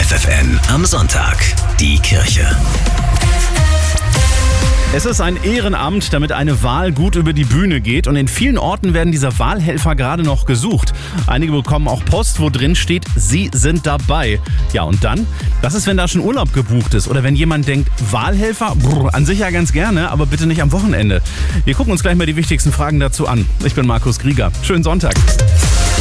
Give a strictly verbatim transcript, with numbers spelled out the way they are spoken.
F F N am Sonntag. Die Kirche. Es ist ein Ehrenamt, damit eine Wahl gut über die Bühne geht, und in vielen Orten werden diese Wahlhelfer gerade noch gesucht. Einige bekommen auch Post, wo drin steht, sie sind dabei. Ja, und dann? Was ist, wenn da schon Urlaub gebucht ist? Oder wenn jemand denkt, Wahlhelfer? Brr, an sich ja ganz gerne, aber bitte nicht am Wochenende. Wir gucken uns gleich mal die wichtigsten Fragen dazu an. Ich bin Markus Grieger. Schönen Sonntag.